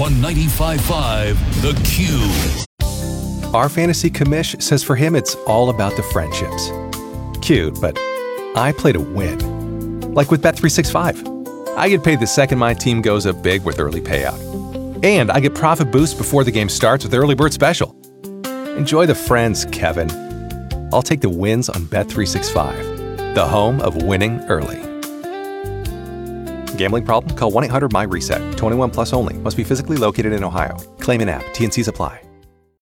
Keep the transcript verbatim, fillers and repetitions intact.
on ninety-five point five The Cube. Our fantasy commish says for him it's all about the friendships. Cute, but I play to win. Like with Bet three sixty-five. I get paid the second my team goes up big with early payout. And I get profit boost before the game starts with Early Bird Special. Enjoy the friends, Kevin. I'll take the wins on Bet three sixty-five, the home of winning early. Gambling problem? Call one eight hundred M Y RESET. twenty-one plus only. Must be physically located in Ohio. Claim in app. T N Cs apply.